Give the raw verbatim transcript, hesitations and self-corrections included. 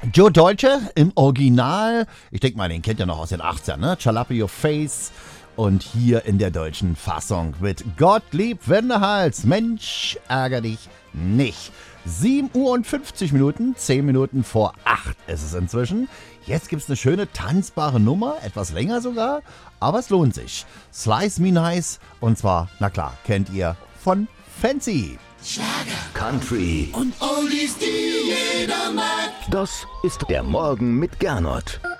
Joe Deutsche im Original. Ich denke mal, den kennt ihr noch aus den achtzigern, ne? Jalapeno Face. Und hier in der deutschen Fassung mit Gottlieb Wendehals. Mensch, ärger dich nicht. sieben Uhr und fünfzig Minuten, zehn Minuten vor acht ist es inzwischen. Jetzt gibt es eine schöne tanzbare Nummer, etwas länger sogar, aber es lohnt sich. Slice Me Nice und zwar, na klar, kennt ihr von Fancy. Schlager, Country und Oldies, die jeder mag. Das ist der Morgen mit Gernot.